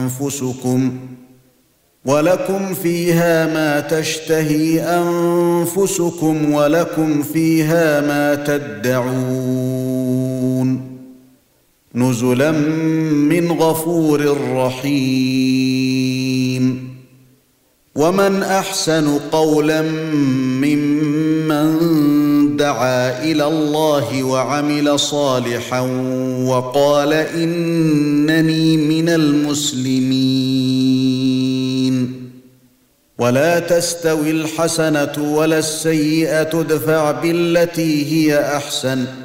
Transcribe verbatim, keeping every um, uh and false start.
أنفسكم ولكم فيها ما تشتهي أنفسكم ولكم فيها ما تدعون نزلا من غفور رحيم ومن أحسن قولا ممن دعا إلى الله وعمل صالحا وقال إنني من المسلمين ولا تستوي الحسنة ولا السيئة ادفع بالتي هي أحسن